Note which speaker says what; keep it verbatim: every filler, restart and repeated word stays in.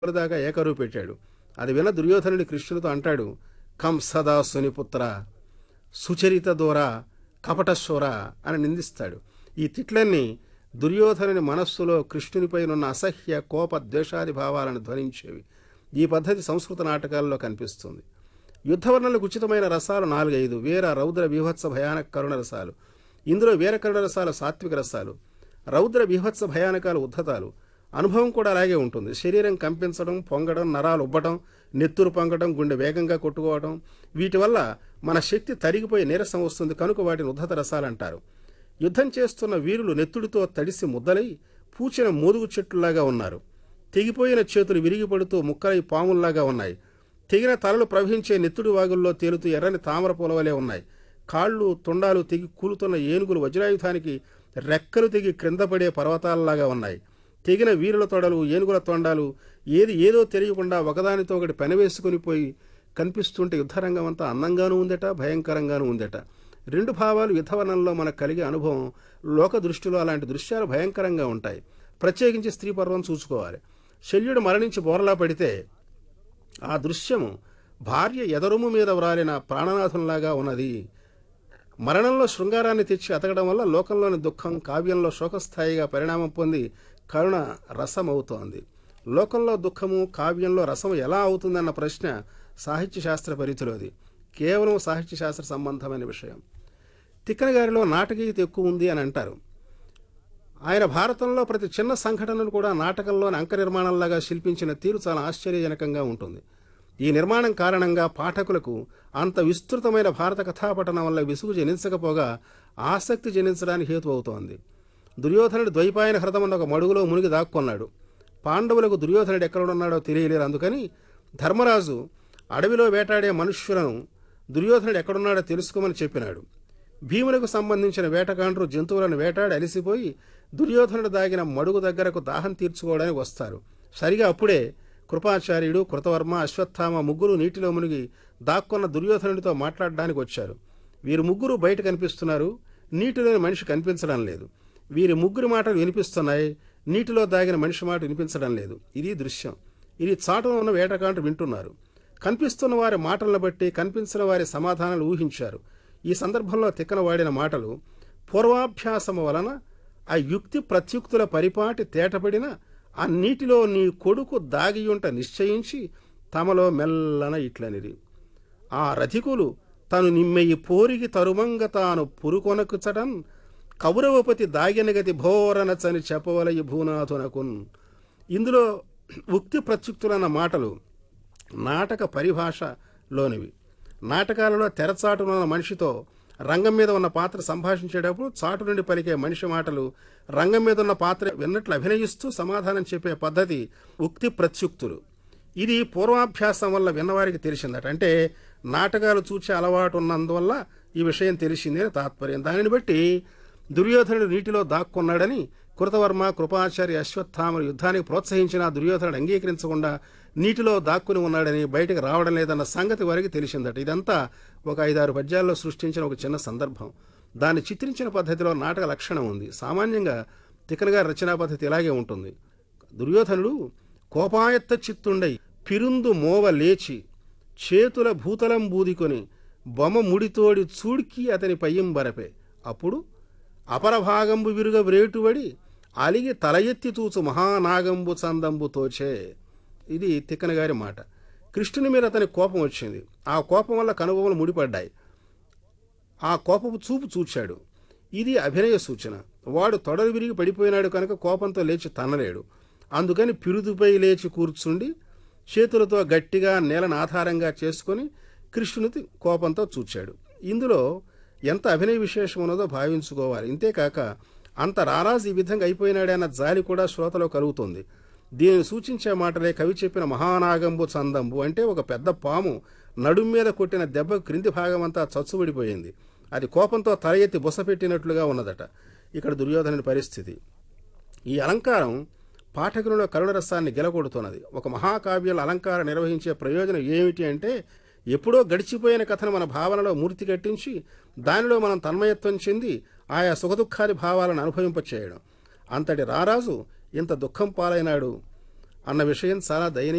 Speaker 1: దాకా ఏకరువు పెట్టాడు. అది విన్న దుర్యోధనుడి కృష్ణుడితో అంటాడు, కంసదాసుని పుత్ర, సుచరిత దూర, కపటశూర అని నిందిస్తాడు. ఈ తిట్లన్నీ దుర్యోధనుని మనస్సులో కృష్ణునిపైనున్న అసహ్య కోప ద్వేషాది భావాలను ధ్వనించేవి. ఈ పద్ధతి సంస్కృత నాటకాల్లో కనిపిస్తుంది. యుద్ధవర్ణలకు ఉచితమైన రసాలు నాలుగైదు: వీర, రౌద్ర, బీభత్స, భయానక, కరుణ రసాలు. ఇందులో వీర కరుణ రసాలు సాత్విక రసాలు, రౌద్ర బీభత్స భయానకాలు ఉద్ధతాలు. అనుభవం కూడా అలాగే ఉంటుంది. శరీరం కంపించడం, పొంగడం, నరాలు ఉబ్బటం, నెత్తురు పొంగడం, గుండె వేగంగా కొట్టుకోవడం, వీటి వల్ల మన శక్తి తరిగిపోయి నీరసం వస్తుంది. కనుక వాటిని ఉద్ధత రసాలంటారు. యుద్ధం చేస్తున్న వీరులు నెత్తుడితో తడిసి ముద్దలై పూచిన మోదుగు చెట్టులాగా ఉన్నారు. తెగిపోయిన చేతులు విరిగిపడుతూ ముక్కలై పాముల్లాగా ఉన్నాయి. తెగిన తలలు ప్రవహించే నెత్తుడి వాగుల్లో తేలుతూ ఎర్రని తామర పూలవలే ఉన్నాయి. కాళ్ళు తొండాలు తెగి కూలుతున్న ఏనుగులు వజ్రాయుధానికి రెక్కలు తెగి క్రింద పడే పర్వతాలలాగా ఉన్నాయి. తెగిన వీరుల తొడలు, ఏనుగుల తొండాలు ఏది ఏదో తెలియకుండా ఒకదానితో ఒకటి పెనవేసుకుని పోయి కనిపిస్తుంటే యుద్ధరంగం అంతా అందంగానూ ఉందట, భయంకరంగానూ ఉందట. రెండు భావాలు యుద్ధవర్ణంలో మనకు కలిగే అనుభవం. లోక దృష్టిలో అలాంటి దృశ్యాలు భయంకరంగా ఉంటాయి. ప్రత్యేకించి స్త్రీ పర్వం చూసుకోవాలి. శల్యుడు మరణించి బోరలా పడితే ఆ దృశ్యము భార్య ఎదరుము మీద వ్రాలిన ప్రాణనాథంలాగా ఉన్నది. మరణంలో శృంగారాన్ని తెచ్చి అతకడం వల్ల లోకంలోని దుఃఖం కావ్యంలో శోకస్థాయిగా పరిణామం పొంది కరుణ రసమవుతోంది. లోకంలో దుఃఖము కావ్యంలో రసము ఎలా అవుతుందన్న ప్రశ్న సాహిత్య శాస్త్ర పరిధిలోది. కేవలం సాహిత్య శాస్త్ర సంబంధమైన విషయం. తిక్కన గారిలో నాటకీయత ఎక్కువ ఉంది అని అంటారు. ఆయన భారతంలో ప్రతి చిన్న సంఘటనను కూడా నాటకంలోని అంక నిర్మాణంలాగా శిల్పించిన తీరు చాలా ఆశ్చర్యజనకంగా ఉంటుంది. ఈ నిర్మాణం కారణంగా పాఠకులకు అంత విస్తృతమైన భారత కథాపఠనం వల్ల విసుగు జనించకపోగా ఆసక్తి జనించడానికి హేతు అవుతోంది. దుర్యోధనుడు ద్వైపాయన హృదమన్న ఒక మడుగులో మునిగి దాక్కున్నాడు. పాండవులకు దుర్యోధనుడు ఎక్కడున్నాడో తెలియలేరు. అందుకని ధర్మరాజు అడవిలో వేటాడే మనుష్యులను దుర్యోధనుడు ఎక్కడున్నాడో తెలుసుకోమని చెప్పినాడు. భీములకు సంబంధించిన వేటగాండ్రు జంతువులను వేటాడి అలిసిపోయి దుర్యోధనుడు దాగిన మడుగు దగ్గరకు దాహం తీర్చుకోవడానికి వస్తారు. సరిగా అప్పుడే కృపాచార్యుడు, కృతవర్మ, అశ్వత్థామ ముగ్గురు నీటిలో మునిగి దాక్కున్న దుర్యోధనుడితో మాట్లాడడానికి వచ్చారు. వీరు ముగ్గురు బయట కనిపిస్తున్నారు, నీటిలోని మనిషి కనిపించడం లేదు. వీరి ముగ్గురి మాటలు వినిపిస్తున్నాయి, నీటిలో దాగిన మనిషి మాట వినిపించడం లేదు. ఇది దృశ్యం. ఇది చాటున ఉన్న వేటగాండ్రు వింటున్నారు. కనిపిస్తున్న వారి మాటలను బట్టి కనిపించిన వారి సమాధానాలు ఊహించారు. ఈ సందర్భంలో తిక్కన వాడిన మాటలు పూర్వాభ్యాసము వలన ఆ యుక్తి ప్రత్యుక్తుల పరిపాటి తేటపడిన ఆ నీటిలో నీ కొడుకు దాగియుంట నిశ్చయించి తమలో మెల్లన ఇట్లనిరి. ఆ రథికులు తను నిమ్మెయి పోరిగి తరుమంగ తాను పురుకొనకుచటన్ కౌరవపతి దాగినగతి భోరనచని చెప్పవలయి భూనాథునకున్. ఇందులో ఉక్తి ప్రత్యుక్తులన్న మాటలు నాటక పరిభాషలోనివి. నాటకాలలో తెరచాటునున్న మనిషితో రంగం మీద ఉన్న పాత్ర సంభాషించేటప్పుడు చాటు నుండి పలికే మనిషి మాటలు రంగం మీద ఉన్న పాత్ర విన్నట్లు అభినయిస్తూ సమాధానం చెప్పే పద్ధతి ఉక్తి ప్రత్యుక్తులు. ఇది పూర్వాభ్యాసం వల్ల విన్నవారికి తెలిసిందట. అంటే నాటకాలు చూచే అలవాటు ఉన్నందువల్ల ఈ విషయం తెలిసింది అని తాత్పర్యం. దానిని బట్టి దుర్యోధనుడు నీటిలో దాక్కున్నాడని కృతవర్మ, కృపాచార్య, అశ్వత్థామలు యుద్ధానికి ప్రోత్సహించిన దుర్యోధనుడు అంగీకరించకుండా నీటిలో దాక్కుని ఉన్నాడని, బయటకు రావడం లేదన్న సంగతి వారికి తెలిసిందట. ఇదంతా ఒక ఐదారు పద్యాల్లో సృష్టించిన ఒక చిన్న సందర్భం. దాన్ని చిత్రించిన పద్ధతిలో నాటక లక్షణం ఉంది. సామాన్యంగా తిక్కన గారి రచనా పద్ధతి ఇలాగే ఉంటుంది. దుర్యోధనుడు కోపాయత్త చిత్తుండై పిరుందు మోవ లేచి చేతుల భూతలం బూదికొని బొమ్మ ముడితోడి చూడ్కి అతని పయ్యంబరపే. అప్పుడు అపరభాగంబు విరుగ వ్రేటువడి అలిగి తల ఎత్తి చూచు మహానాగంబు చందంబు తోచే. ఇది తిక్కన గారి మాట. కృష్ణుని మీద అతని కోపం వచ్చింది. ఆ కోపం వల్ల కనుబొమ్మలు ముడిపడ్డాయి. ఆ కోపపు చూపు చూచాడు. ఇది అభినయ సూచన. వాడు తొడలు విరిగి పడిపోయినాడు కనుక కోపంతో లేచి తన్నలేడు. అందుకని పిరుదుపై లేచి కూర్చుండి చేతులతో గట్టిగా నేలను ఆధారంగా చేసుకుని కృష్ణుని కోపంతో చూచాడు. ఇందులో ఎంత అభినయ విశేషం ఉన్నదో భావించుకోవాలి. ఇంతేకాక అంత రారాజు ఈ విధంగా అయిపోయినాడే అన్న జాలి కూడా శ్రోతలో కలుగుతుంది. దీనిని సూచించే మాటలే కవి చెప్పిన మహానాగంబు చందంబు. అంటే ఒక పెద్ద పాము నడుం మీద కొట్టిన దెబ్బ క్రింది భాగం అంతా చచ్చుబడిపోయింది. అది కోపంతో తల ఎత్తి బుసపెట్టినట్లుగా ఉన్నదట. ఇక్కడ దుర్యోధనుని పరిస్థితి. ఈ అలంకారం పాఠకులలో కరుణరసాన్ని గెలకొడుతున్నది. ఒక మహాకావ్యంలో అలంకారం నిర్వహించే ప్రయోజనం ఏమిటి అంటే ఎప్పుడో గడిచిపోయిన కథను మన భావనలో మూర్తి కట్టించి దానిలో మనం తన్మయత్వం చెంది ఆయా సుఖదుఖాది భావాలను అనుభవింపచేయడం. అంతటి రారాజు ఇంత దుఃఖం పాలైనాడు అన్న విషయం చాలా దయనీయ